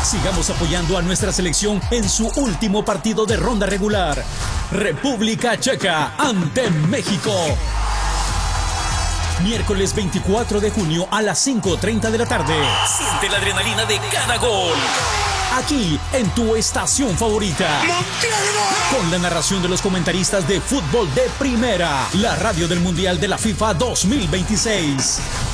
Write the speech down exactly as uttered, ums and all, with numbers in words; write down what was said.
Sigamos apoyando a nuestra selección en su último partido de ronda regular. República Checa ante México. Miércoles veinticuatro de junio a las cinco treinta de la tarde. Siente la adrenalina de cada gol. Aquí, en tu estación favorita. Con la narración de los comentaristas de fútbol de primera. La radio del Mundial de la FIFA dos mil veintiséis.